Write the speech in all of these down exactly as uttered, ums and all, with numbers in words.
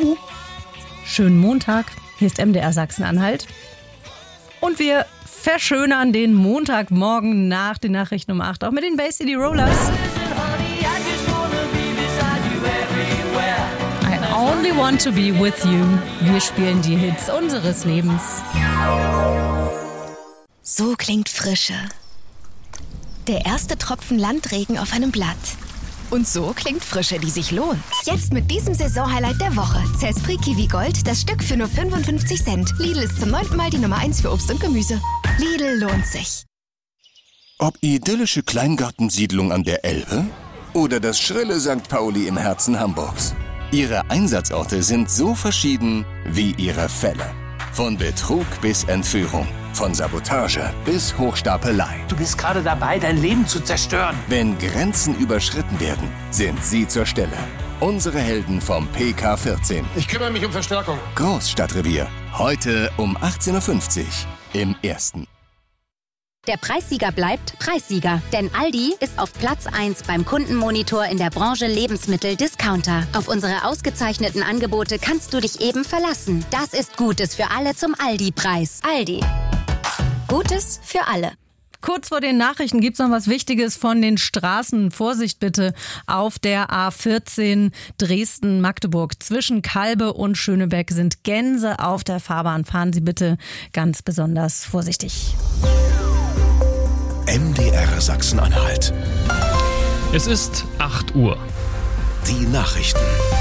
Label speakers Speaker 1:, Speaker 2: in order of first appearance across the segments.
Speaker 1: Juhu. Schönen Montag. Hier ist M D R Sachsen-Anhalt. Und wir verschönern den Montagmorgen nach den Nachrichten um acht. Auch mit den Bay City Rollers. I only want to be with you. Wir spielen die Hits unseres Lebens.
Speaker 2: So klingt Frische. Der erste Tropfen Landregen auf einem Blatt. Und so klingt Frische, die sich lohnt. Jetzt mit diesem Saisonhighlight der Woche. Zespri Kiwi Gold, das Stück für nur fünfundfünfzig Cent. Lidl ist zum neunten Mal die Nummer eins für Obst und Gemüse. Lidl lohnt sich.
Speaker 3: Ob idyllische Kleingartensiedlung an der Elbe oder das schrille Sankt Pauli im Herzen Hamburgs. Ihre Einsatzorte sind so verschieden wie ihre Fälle. Von Betrug bis Entführung. Von Sabotage bis Hochstapelei.
Speaker 4: Du bist gerade dabei, dein Leben zu zerstören.
Speaker 3: Wenn Grenzen überschritten werden, sind sie zur Stelle. Unsere Helden vom P K vierzehn.
Speaker 5: Ich kümmere mich um Verstärkung.
Speaker 3: Großstadtrevier. Heute um achtzehn Uhr fünfzig im Ersten.
Speaker 6: Der Preissieger bleibt Preissieger, denn Aldi ist auf Platz eins beim Kundenmonitor in der Branche Lebensmittel-Discounter. Auf unsere ausgezeichneten Angebote kannst du dich eben verlassen. Das ist Gutes für alle zum Aldi-Preis. Aldi. Gutes für alle.
Speaker 1: Kurz vor den Nachrichten gibt's noch was Wichtiges von den Straßen. Vorsicht bitte auf der A vierzehn Dresden-Magdeburg. Zwischen Kalbe und Schönebeck sind Gänse auf der Fahrbahn. Fahren Sie bitte ganz besonders vorsichtig.
Speaker 7: M D R Sachsen-Anhalt.
Speaker 8: Es ist acht Uhr.
Speaker 7: Die Nachrichten.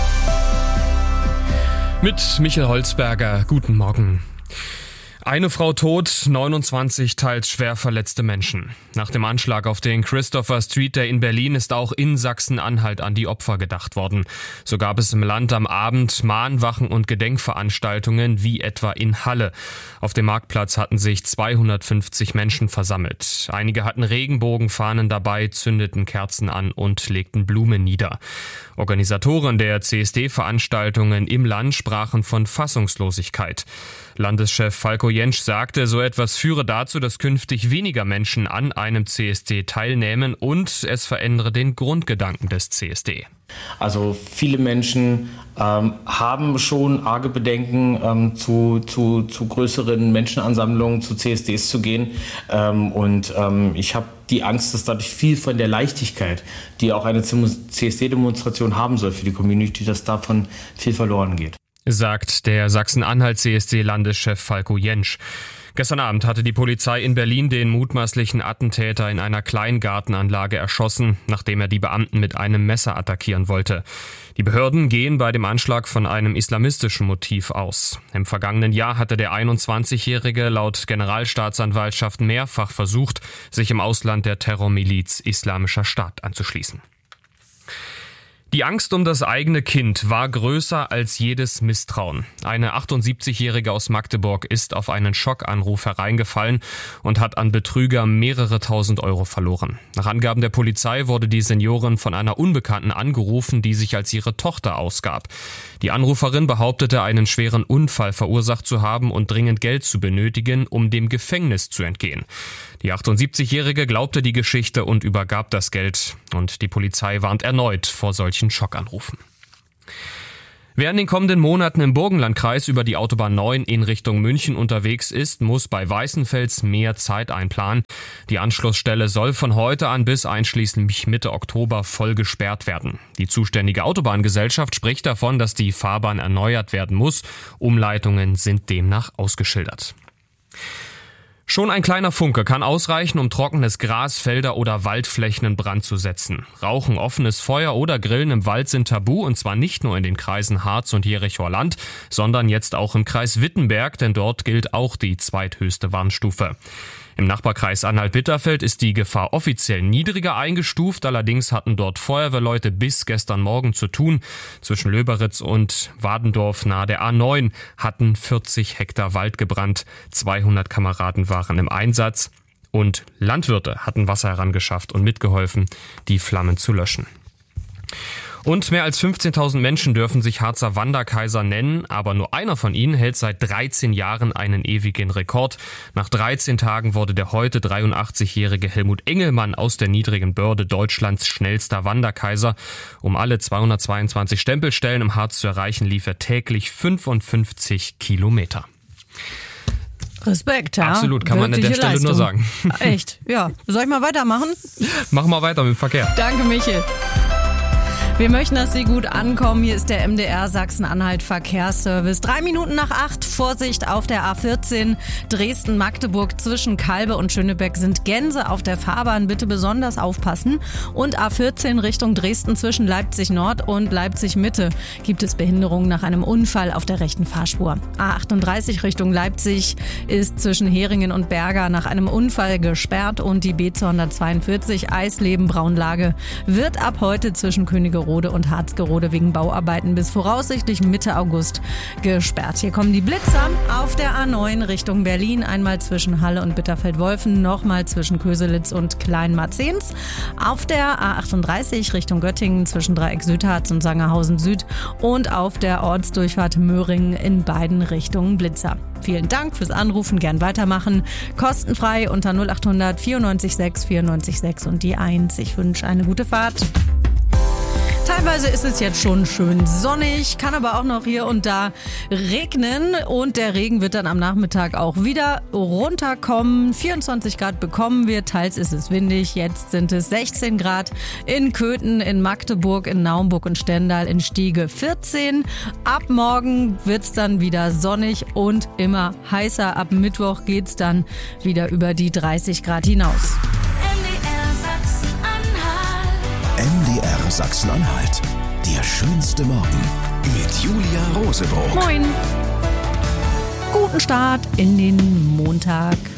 Speaker 8: Mit Michael Holzberger. Guten Morgen. Eine Frau tot, neunundzwanzig teils schwer verletzte Menschen. Nach dem Anschlag auf den Christopher Street Day in Berlin ist auch in Sachsen-Anhalt an die Opfer gedacht worden. So gab es im Land am Abend Mahnwachen und Gedenkveranstaltungen wie etwa in Halle. Auf dem Marktplatz hatten sich zweihundertfünfzig Menschen versammelt. Einige hatten Regenbogenfahnen dabei, zündeten Kerzen an und legten Blumen nieder. Organisatoren der C S D-Veranstaltungen im Land sprachen von Fassungslosigkeit. Landeschef Falko Jentsch sagte, so etwas führe dazu, dass künftig weniger Menschen an einem C S D teilnehmen und es verändere den Grundgedanken des C S D.
Speaker 9: Also viele Menschen ähm, haben schon arge Bedenken, ähm, zu, zu, zu größeren Menschenansammlungen, zu C S Ds zu gehen. Ähm, und ähm, ich habe die Angst, dass dadurch viel von der Leichtigkeit, die auch eine C S D-Demonstration haben soll für die Community, dass davon viel verloren geht.
Speaker 8: Sagt der Sachsen-Anhalt-C S D-Landeschef Falko Jentsch. Gestern Abend hatte die Polizei in Berlin den mutmaßlichen Attentäter in einer Kleingartenanlage erschossen, nachdem er die Beamten mit einem Messer attackieren wollte. Die Behörden gehen bei dem Anschlag von einem islamistischen Motiv aus. Im vergangenen Jahr hatte der einundzwanzigjährige laut Generalstaatsanwaltschaft mehrfach versucht, sich im Ausland der Terrormiliz Islamischer Staat anzuschließen. Die Angst um das eigene Kind war größer als jedes Misstrauen. Eine achtundsiebzigjährige aus Magdeburg ist auf einen Schockanruf hereingefallen und hat an Betrüger mehrere tausend Euro verloren. Nach Angaben der Polizei wurde die Seniorin von einer Unbekannten angerufen, die sich als ihre Tochter ausgab. Die Anruferin behauptete, einen schweren Unfall verursacht zu haben und dringend Geld zu benötigen, um dem Gefängnis zu entgehen. Die achtundsiebzigjährige glaubte die Geschichte und übergab das Geld. Und die Polizei warnt erneut vor solchen Schockanrufen. Wer in den kommenden Monaten im Burgenlandkreis über die Autobahn neun in Richtung München unterwegs ist, muss bei Weißenfels mehr Zeit einplanen. Die Anschlussstelle soll von heute an bis einschließlich Mitte Oktober voll gesperrt werden. Die zuständige Autobahngesellschaft spricht davon, dass die Fahrbahn erneuert werden muss. Umleitungen sind demnach ausgeschildert. Schon ein kleiner Funke kann ausreichen, um trockenes Gras, Felder oder Waldflächen in Brand zu setzen. Rauchen, offenes Feuer oder Grillen im Wald sind tabu, und zwar nicht nur in den Kreisen Harz und Jerichower Land, sondern jetzt auch im Kreis Wittenberg, denn dort gilt auch die zweithöchste Warnstufe. Im Nachbarkreis Anhalt-Bitterfeld ist die Gefahr offiziell niedriger eingestuft, allerdings hatten dort Feuerwehrleute bis gestern Morgen zu tun. Zwischen Löberitz und Wadendorf nahe der A neun hatten vierzig Hektar Wald gebrannt, zweihundert Kameraden waren im Einsatz und Landwirte hatten Wasser herangeschafft und mitgeholfen, die Flammen zu löschen. Und mehr als fünfzehntausend Menschen dürfen sich Harzer Wanderkaiser nennen, aber nur einer von ihnen hält seit dreizehn Jahren einen ewigen Rekord. Nach dreizehn Tagen wurde der heute dreiundachtzigjährige Helmut Engelmann aus der niedrigen Börde Deutschlands schnellster Wanderkaiser. Um alle zweihundertzweiundzwanzig Stempelstellen im Harz zu erreichen, lief er täglich fünfundfünfzig Kilometer.
Speaker 1: Respekt, ja.
Speaker 8: Absolut, kann man an der Stelle
Speaker 1: Leistung.
Speaker 8: nur sagen.
Speaker 1: Echt, ja. Soll ich mal weitermachen?
Speaker 8: Machen wir weiter mit dem Verkehr.
Speaker 1: Danke, Michel. Wir möchten, dass Sie gut ankommen. Hier ist der M D R Sachsen-Anhalt Verkehrsservice. Drei Minuten nach acht. Vorsicht auf der A vierzehn Dresden-Magdeburg. Zwischen Kalbe und Schönebeck sind Gänse auf der Fahrbahn. Bitte besonders aufpassen. Und A vierzehn Richtung Dresden zwischen Leipzig Nord und Leipzig Mitte gibt es Behinderungen nach einem Unfall auf der rechten Fahrspur. A achtunddreißig Richtung Leipzig ist zwischen Heringen und Berga nach einem Unfall gesperrt. Und die B zweihundertzweiundvierzig Eisleben-Braunlage wird ab heute zwischen Königerode und Harzgerode wegen Bauarbeiten bis voraussichtlich Mitte August gesperrt. Hier kommen die Blitzer auf der A neun Richtung Berlin, einmal zwischen Halle und Bitterfeld-Wolfen, nochmal zwischen Köselitz und Kleinmarzens. Auf der A achtunddreißig Richtung Göttingen zwischen Dreieck Südharz und Sangerhausen Süd und auf der Ortsdurchfahrt Möhringen in beiden Richtungen Blitzer. Vielen Dank fürs Anrufen, gern weitermachen. Kostenfrei unter null achthundert vierundneunzig sechs vierundneunzig sechs und die eins. Ich wünsche eine gute Fahrt. Teilweise ist es jetzt schon schön sonnig, kann aber auch noch hier und da regnen und der Regen wird dann am Nachmittag auch wieder runterkommen. vierundzwanzig Grad bekommen wir, teils ist es windig, jetzt sind es sechzehn Grad in Köthen, in Magdeburg, in Naumburg und Stendal, in Stiege vierzehn. Ab morgen wird es dann wieder sonnig und immer heißer. Ab Mittwoch geht es dann wieder über die dreißig Grad hinaus.
Speaker 7: M D R Sachsen-Anhalt. Der schönste Morgen mit Julia Rosebrock.
Speaker 1: Moin. Guten Start in den Montag.